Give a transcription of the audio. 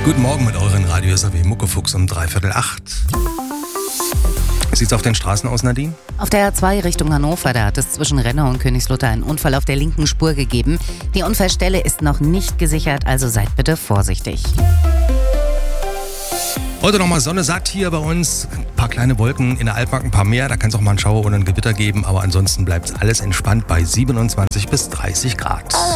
Guten Morgen mit euren Radios wie Muckefuchs um 7:45. Wie sieht's auf den Straßen aus, Nadine? Auf der A2 Richtung Hannover, da hat es zwischen Renner und Königslutter einen Unfall auf der linken Spur gegeben. Die Unfallstelle ist noch nicht gesichert, also seid bitte vorsichtig. Heute nochmal Sonne, sagt hier bei uns. Ein paar kleine Wolken in der Altmark, ein paar mehr. Da kann es auch mal einen Schauer oder ein Gewitter geben. Aber ansonsten bleibt alles entspannt bei 27 bis 30 Grad.